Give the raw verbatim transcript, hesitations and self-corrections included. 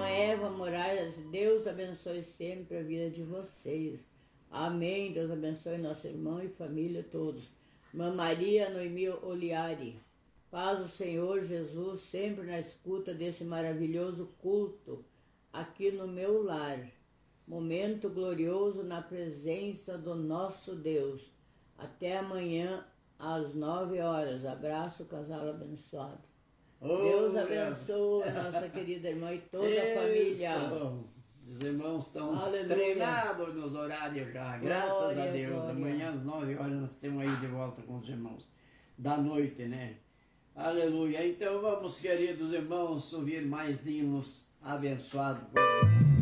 Irmã Eva Moraes, Deus abençoe sempre a vida de vocês. Amém. Deus abençoe nosso irmão e família todos. Irmã Maria Noemi Oliari, paz do Senhor Jesus sempre na escuta desse maravilhoso culto aqui no meu lar. Momento glorioso na presença do nosso Deus. Até amanhã às nove horas. Abraço, casal abençoado. Oh, Deus abençoe nossa querida irmã e toda a família. Os irmãos estão Aleluia. treinados nos horários já, graças glória, a Deus. Glória. Amanhã às nove horas nós estamos aí de volta com os irmãos da noite, né? Aleluia. Então vamos, queridos irmãos, ouvir mais hinos abençoados por Deus.